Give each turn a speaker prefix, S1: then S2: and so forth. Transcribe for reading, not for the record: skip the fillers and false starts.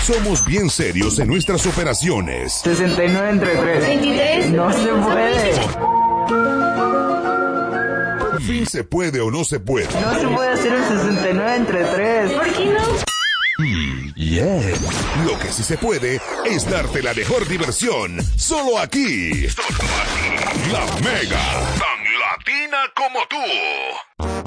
S1: Somos bien serios en nuestras operaciones.
S2: 69 entre 3.
S3: 23.
S2: No se puede.
S1: Por fin se puede o no se puede.
S2: No se puede hacer el 69 entre 3.
S3: ¿Por qué no?
S1: Lo que sí se puede es darte la mejor diversión. Solo aquí. La Mega. Tan latina como tú.